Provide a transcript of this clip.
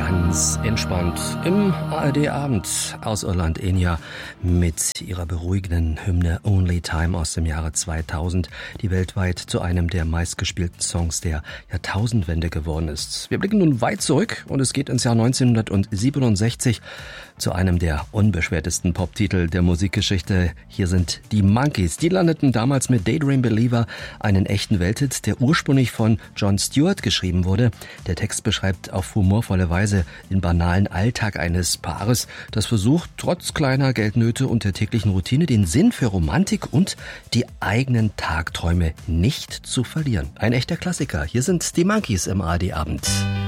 Ganz entspannt im ARD-Abend aus Irland Enya mit ihrer beruhigenden Hymne Only Time aus dem Jahre 2000, die weltweit zu einem der meistgespielten Songs der Jahrtausendwende geworden ist. Wir blicken nun weit zurück und es geht ins Jahr 1967 zu einem der unbeschwertesten Poptitel der Musikgeschichte. Hier sind die Monkees. Die landeten damals mit Daydream Believer einen echten Welthit, der ursprünglich von Jon Stewart geschrieben wurde. Der Text beschreibt auf humorvolle Weise den banalen Alltag eines Paares, das versucht, trotz kleiner Geldnöte und der täglichen Routine den Sinn für Romantik und die eigenen Tagträume nicht zu verlieren. Ein echter Klassiker. Hier sind die Monkees im ARD-Abend.